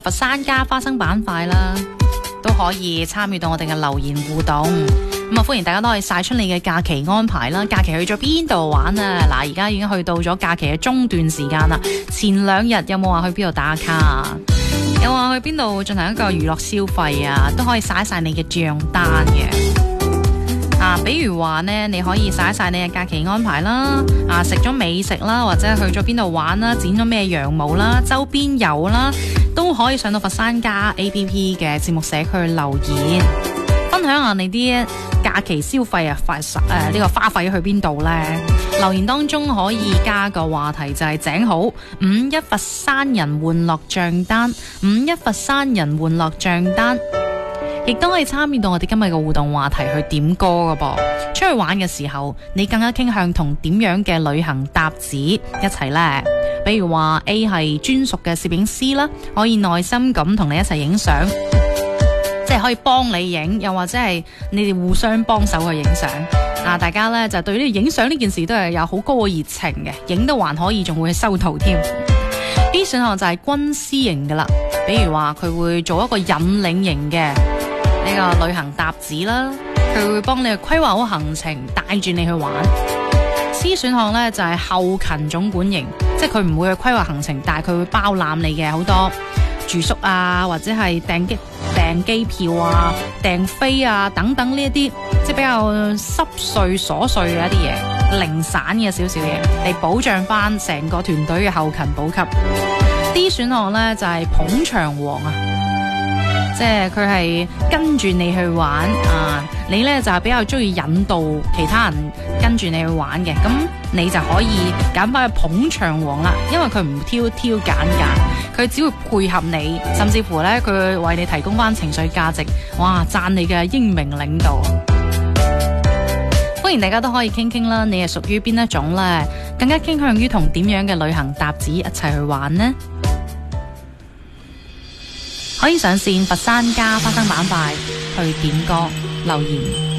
佛山加花生板塊啦，都可以參與到我哋嘅留言互動。咁啊，歡迎大家都可以晒出你嘅假期安排啦。假期去咗邊度玩啊？嗱，而家已經去到咗假期嘅中段時間啦。前2日有冇話去邊度打卡啊？有話去邊度進行一個娛樂消費啊？都可以晒一晒你嘅賬單嘅。比如話呢，你可以晒一晒你嘅假期安排啦，食咗美食啦，或者去咗邊度玩啦，剪咗咩羊毛啦，周邊遊啦，都可以上到佛山加 APP 嘅節目社區留言，分享下你啲假期消費呢個花費去邊度呢？留言當中可以加個話題就係井號51佛山人玩樂賬單，51佛山人玩樂賬單。亦都可以參與到我哋今日嘅互動話題去點歌噶噃。出去玩嘅時候，你更加傾向同點樣嘅旅行搭子一齊呢？比如話 A 係專屬嘅攝影師啦，可以耐心咁同你一齊影相，即係可以幫你影，又或者係你哋互相幫手去影相。大家呢就對呢影相呢件事都係有好高嘅熱情嘅，影得還可以，仲會去修圖添。B 選項就係軍師型噶啦，比如話佢會做一個引領型嘅呢個旅行搭子啦，佢會幫你規劃好行程，帶住你去玩。C 選項呢就係後勤總管型，即係佢唔會去規劃行程，但係佢會包攬你嘅好多住宿啊，或者係訂機票啊、訂飛啊等等呢一啲，即係比較濕碎瑣碎嘅一啲嘢，零散嘅少少嘢，嚟保障翻成個團隊嘅後勤補給。D 選項呢就係捧場王啊，即係佢係跟住你去玩你呢就係比較中意引導其他人跟住你去玩嘅，咁你就可以揀翻去捧場王啦，因為佢唔挑揀，佢只會配合你，甚至乎呢佢會為你提供翻情緒價值，哇，讚你嘅英明領導。歡迎大家都可以傾傾啦，你係屬於邊一種呢？更加傾向於同點樣嘅旅行搭子一齊去玩呢？可以上線佛山加花生板塊去點歌留言。